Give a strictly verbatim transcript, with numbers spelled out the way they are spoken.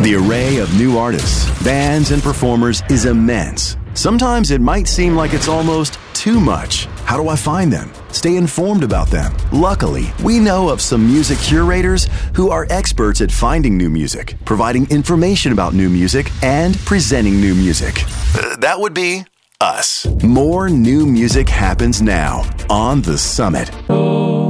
The array of new artists, bands, and performers is immense. Sometimes it might seem like it's almost too much. How do I find them? Stay informed about them. Luckily, we know of some music curators who are experts at finding new music, providing information about new music, and presenting new music. Uh, that would be us. More new music happens now on The Summit.